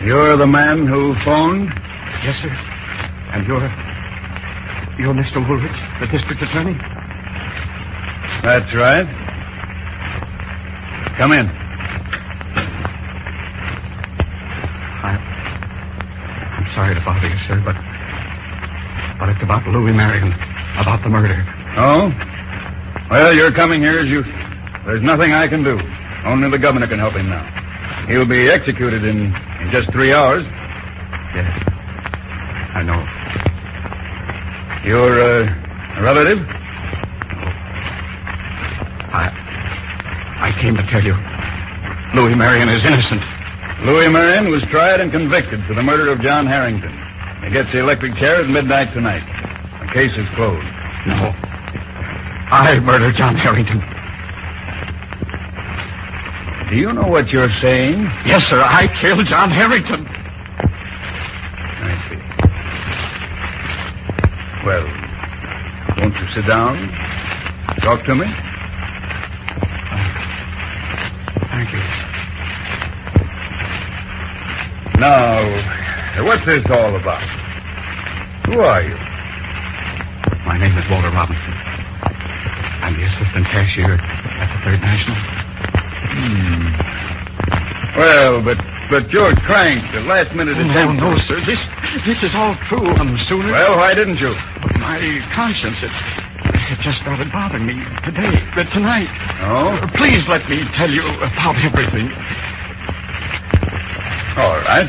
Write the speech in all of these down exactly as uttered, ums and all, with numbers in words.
You're the man who phoned? Yes, sir. And you're... You're Mister Woolrich, the district attorney? That's right. Come in. I... I'm sorry to bother you, sir, but... But it's about Louis Marion. About the murder. Oh? Well, you're coming here as you... There's nothing I can do. Only the governor can help him now. He'll be executed in, in just three hours. Yes. I know. You're uh, a relative? I... I came to tell you. Louis Marion is innocent. Louis Marion was tried and convicted for the murder of John Harrington. He gets the electric chair at midnight tonight. The case is closed. No. I murdered John Harrington. Do you know what you're saying? Yes, sir. I killed John Harrington. I see. Well, won't you sit down? Talk to me? Thank you. Now, what's this all about? Who are you? My name is Walter Robinson. I'm the assistant cashier at the Third National. Hmm. Well, but but you're cranked. The last minute Oh, attempt. no, no, sir. This this is all true. And sooner... Well, why didn't you? My conscience, it, it just started bothering me today, but tonight. Oh? Uh, please let me tell you about everything. All right.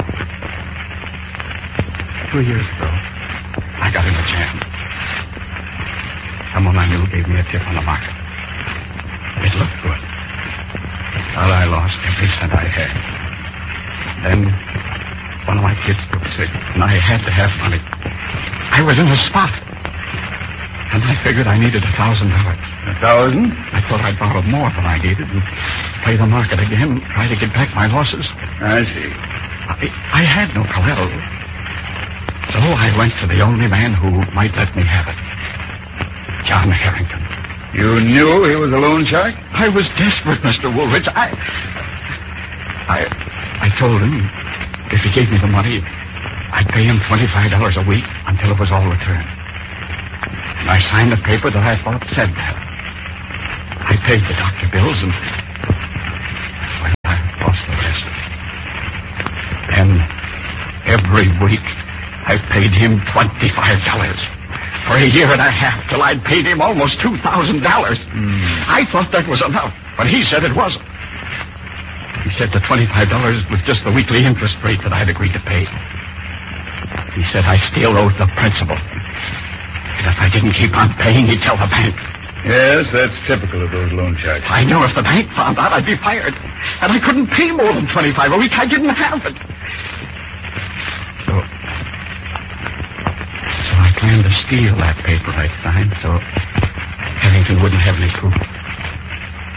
Two years ago, I got in a jam. Someone I knew gave me a tip on the market. It looked good. But I lost every cent I had. Then, one of my kids took sick, and I had to have money. I was in a spot. And I figured I needed a thousand dollars. A thousand? I thought I'd borrow more than I needed and play the market again, try to get back my losses. I see. I, I had no collateral. So I went to the only man who might let me have it. John Harrington. You knew he was a loan shark? I was desperate, Mister Woolrich. I... I... I told him if he gave me the money, I'd pay him twenty-five dollars a week until it was all returned. And I signed a paper that I thought said that. I paid the doctor bills and... Well, I lost the rest. And every week, I paid him twenty-five dollars. For a year and a half, till I'd paid him almost two thousand dollars. Mm. I thought that was enough, but he said it wasn't. He said the twenty-five dollars was just the weekly interest rate that I'd agreed to pay. He said I still owed the principal. And if I didn't keep on paying, he'd tell the bank. Yes, that's typical of those loan sharks. I knew if the bank found out, I'd be fired. And I couldn't pay more than twenty-five a week. I didn't have it. So... So I planned to steal that paper I signed so Harrington wouldn't have any proof.